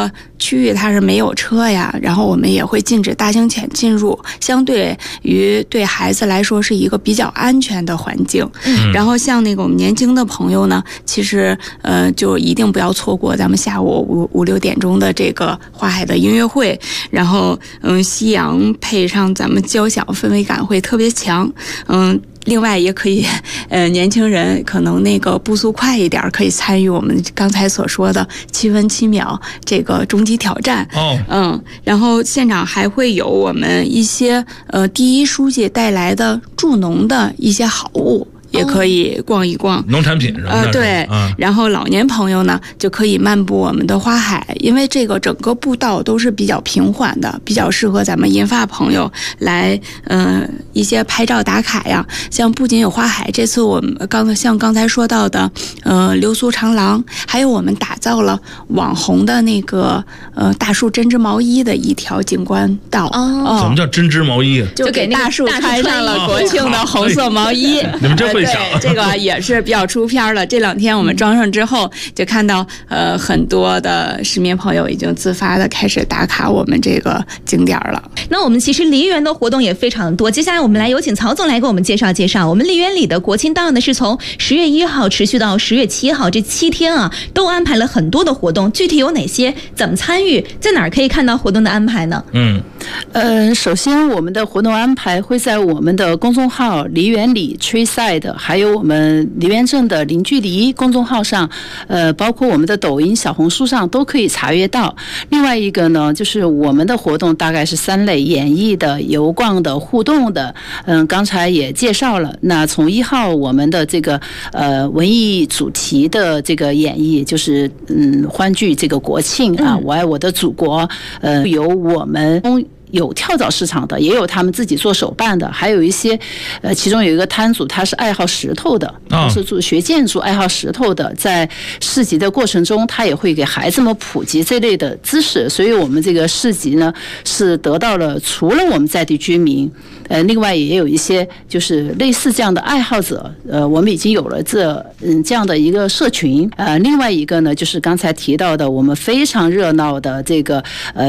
个区域它是没有车呀，然后我们也会禁止大型犬进入，相对于对孩子来说是一个比较安全的环境。然后像那个我们年轻的朋友呢，其实就一定不要错过咱们下午5、6点钟的这个花海的音乐会，然后夕阳配上咱们交响，氛围感会特别强。另外也可以，年轻人可能那个步速快一点，可以参与我们刚才所说的7分7秒这个终极挑战。然后现场还会有我们一些第一书记带来的助农的一些好物。也可以逛一逛农产品什么的， 对，然后老年朋友呢就可以漫步我们的花海，因为这个整个步道都是比较平缓的，比较适合咱们银发朋友来一些拍照打卡呀。像不仅有花海，这次我们刚才说到的流苏长廊，还有我们打造了网红的那个大树针织毛衣的一条景观道。 什么叫针织毛衣？ 就给大树穿上了国庆的红色毛衣。 你们真会想， 这个也是比较出片了。这2天我们装上之后，就看到很多的市民朋友已经自发的开始打卡我们这个景点了。 那我们其实梨园的活动也非常多，接下来我们来有请曹总来给我们介绍介绍。我们梨园里的国庆档呢是从10月1号持续到10月7号，这7天啊都安排了很多的活动，具体有哪些？怎么参与？在哪儿可以看到活动的安排呢？ 首先我们的活动安排会在我们的公众号梨园里 Treeside， 还有我们梨园镇的零距离公众号上，包括我们的抖音、小红书上都可以查阅到。另外一个呢，就是我们的活动大概是3类：演绎的、游逛的、互动的。刚才也介绍了。那从1号我们的这个文艺主题的这个演绎，就是欢聚这个国庆啊，我爱我的祖国。由我们有跳蚤市场的，也有他们自己做手办的，还有一些其中有一个摊主他是爱好石头的，是做学建筑爱好石头的，在市集的过程中他也会给孩子们普及这类的知识。所以我们这个市集呢是得到了除了我们在地居民，另外也有一些就是类似这样的爱好者，我们已经有了这样的一个社群。另外一个呢就是刚才提到的我们非常热闹的这个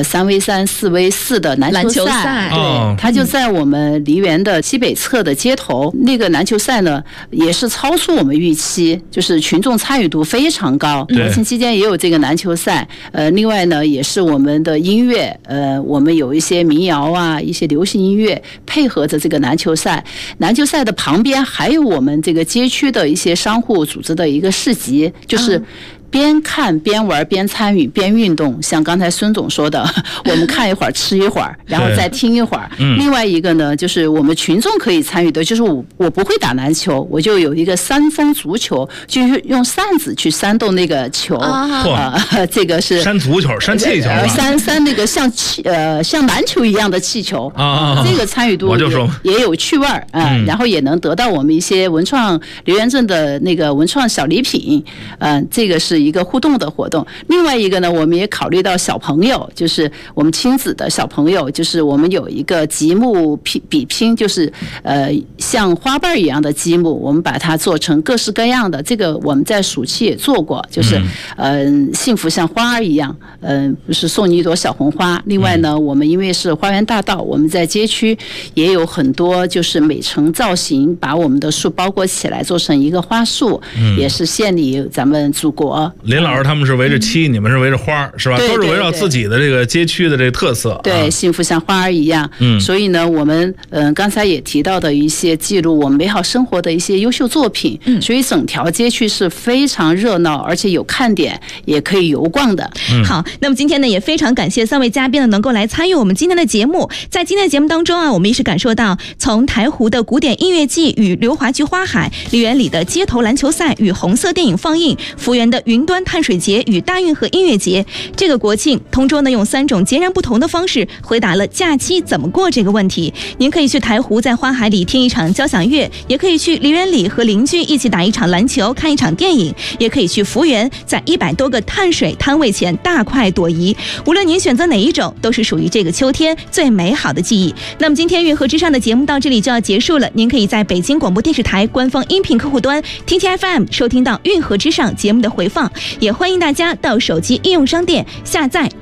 3v3、4v4的篮球赛，对，它就在我们梨园的西北侧的街头。那个篮球赛呢，也是超出我们预期，就是群众参与度非常高。国庆期间也有这个篮球赛，另外呢，也是我们的音乐，我们有一些民谣啊，一些流行音乐配合着这个篮球赛。篮球赛的旁边还有我们这个街区的一些商户组织的一个市集，就是边看边玩边参与边运动，像刚才孙总说的，我们看一会儿吃一会儿，然后再听一会儿。另外一个呢，就是我们群众可以参与的，就是我不会打篮球，我就有一个扇风足球，就是用扇子去扇动那个球。这个是扇足球、扇气球， 扇那个像篮球一样的气球。这个参与度也有趣味儿然后也能得到我们一些文创梨园镇的那个文创小礼品。这个是一个互动的活动。另外一个呢，我们也考虑到小朋友，就是我们亲子的小朋友，就是我们有一个积木比拼，就是像花瓣一样的积木，我们把它做成各式各样的。这个我们在暑期也做过，就是幸福像花儿一样，不是送你一朵小红花。另外呢，我们因为是花园大道，我们在街区也有很多就是美成造型，把我们的树包裹起来做成一个花束，也是献礼咱们祖国。 林老师他们是围着漆，你们是围着花，是吧？都是围绕自己的这个街区的这个特色。 对，幸福像花儿一样。所以呢，我们刚才也提到的一些记录我们美好生活的一些优秀作品。所以整条街区是非常热闹，而且有看点，也可以游逛的。 好，那么今天呢，也非常感谢3位嘉宾呢能够来参与我们今天的节目。在今天的节目当中啊，我们也是感受到从台湖的古典音乐季与溜滑剧花海，梨园里的街头篮球赛与红色电影放映，福园的云端碳水节与大运河音乐节。这个国庆，通州呢用3种截然不同的方式回答了假期怎么过这个问题。您可以去台湖在花海里听一场交响乐，也可以去梨园里和邻居一起打一场篮球，看一场电影，也可以去福园在100多个碳水摊位前大快朵颐。无论您选择哪一种，都是属于这个秋天最美好的记忆。那么今天运河之上的节目到这里就要结束了，您可以在北京广播电视台官方音频客户端听听 FM 收听到运河之上节目的回放，也欢迎大家到手机应用商店下载